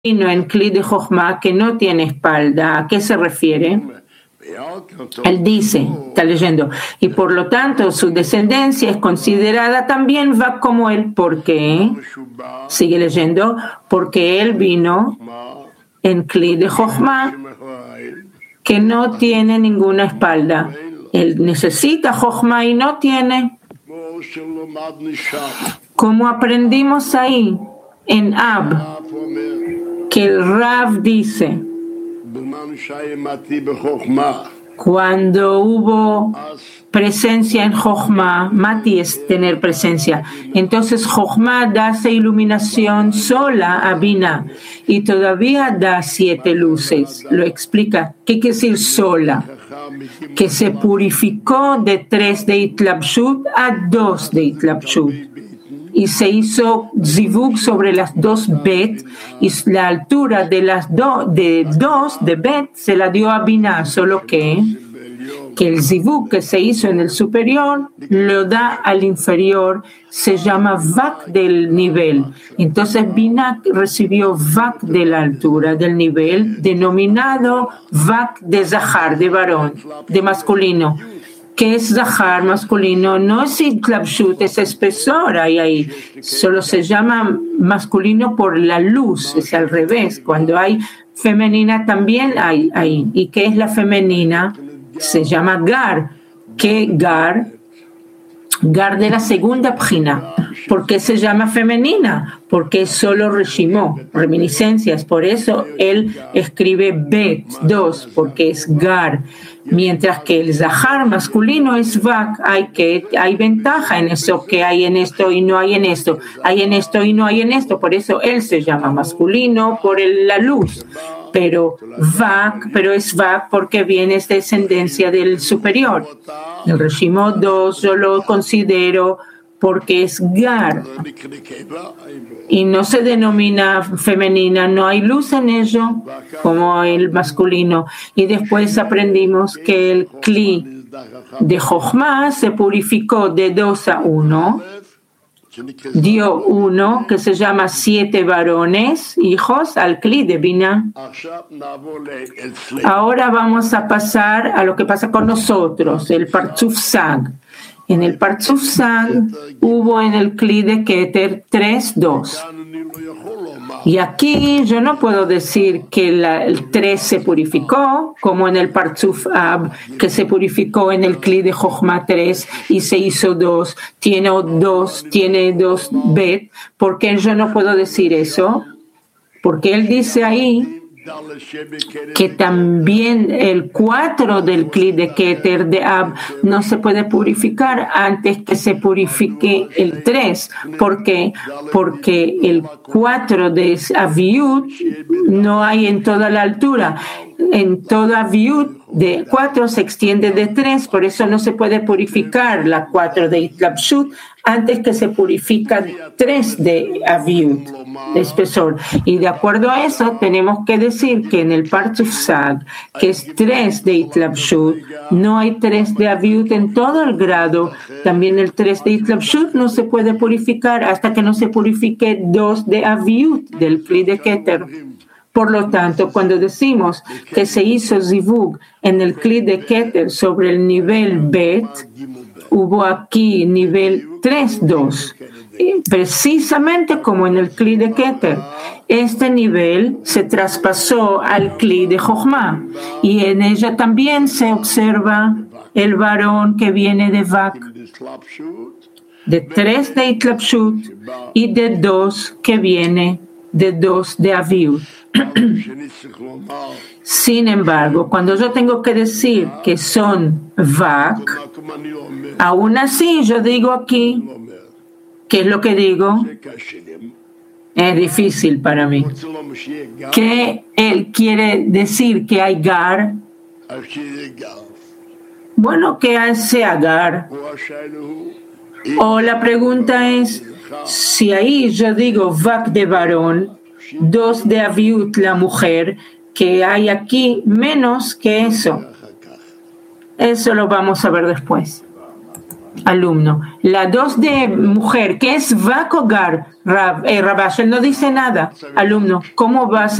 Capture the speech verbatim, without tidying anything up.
en Kli de Jochma que no tiene espalda. ¿A qué se refiere? Él dice, está leyendo, y por lo tanto su descendencia es considerada también va como él. ¿Por qué? Sigue leyendo, porque él vino en Kli de Jochma que no tiene ninguna espalda. Él necesita Jochma y no tiene. Como aprendimos ahí en Ab, que el Rav dice, cuando hubo presencia en Jochma, Mati es tener presencia, entonces Jochma da esa iluminación sola a Binah y todavía da siete luces. Lo explica. ¿Qué quiere decir sola? Que se purificó de tres de Itlabshut a dos de Itlabshut. Y se hizo zivug sobre las dos bet, y la altura de las do, de dos de bet se la dio a Binah, solo que, que el zivug que se hizo en el superior lo da al inferior, se llama vak del nivel. Entonces Binah recibió vak de la altura, del nivel, denominado vak de zahar, de varón, de masculino. Que es zahar masculino, no es itlabshut, es espesor ahí, ahí. Solo se llama masculino por la luz, es al revés. Cuando hay femenina también hay ahí. ¿Y qué es la femenina? Se llama gar. ¿Qué gar? Gar de la segunda pjina. ¿Por qué se llama femenina? Porque es solo reshimó, reminiscencias. Por eso él escribe bet, dos, porque es gar. Mientras que el zahar masculino es vak. Hay, que, hay ventaja en eso, que hay en esto y no hay en esto. Hay en esto y no hay en esto. Por eso él se llama masculino por el, la luz. Pero vak, pero es vak porque viene de descendencia del superior. El reshimó dos yo lo considero porque es gar y no se denomina femenina, no hay luz en ello como el masculino. Y después aprendimos que el Kli de Jochma se purificó de dos a uno, dio uno que se llama siete varones, hijos, al Kli de Binah. Ahora vamos a pasar a lo que pasa con nosotros, el Partzuf Sag. En el Partzuf Sag hubo en el Kli de Keter tres, dos. Y aquí yo no puedo decir que la, el tres se purificó, como en el Partzuf Ab, que se purificó en el Kli de Jochma tres y se hizo dos, tiene dos, tiene dos bet, porque yo no puedo decir eso, porque él dice ahí que también el cuatro del Kli de Keter de Ab no se puede purificar antes que se purifique el tres. ¿Por qué? Porque el cuatro de Aviut no hay en toda la altura. En toda Aviut de cuatro se extiende de tres, por eso no se puede purificar la cuatro de Itlabshut antes que se purifica tres de Aviut, de espesor. Y de acuerdo a eso, tenemos que decir que en el Partzuf Sag, que es tres de Itlabshut, no hay tres de Aviut en todo el grado. También el tres de Itlabshut no se puede purificar hasta que no se purifique dos de Aviut del Kli de Keter. Por lo tanto, cuando decimos que se hizo zivug en el Kli de Keter sobre el nivel bet, hubo aquí nivel tres, dos. Precisamente como en el Kli de Keter. Este nivel se traspasó al Kli de Jochma y en ella también se observa el varón que viene de vak, de tres de Itlabshut y de dos que viene de dos de Aviut. Sin embargo, cuando yo tengo que decir que son vak, aún así yo digo aquí, ¿qué es lo que digo? Es difícil para mí. ¿Qué él quiere decir que hay gar? Bueno, que sea gar. O la pregunta es, si ahí yo digo vak de varón, dos de Aviut la mujer, que hay aquí menos que eso. Eso lo vamos a ver después. Alumno. La dos de mujer, que es Vakogar, Rab, eh, Rabash, él no dice nada. Alumno, ¿cómo va a ser?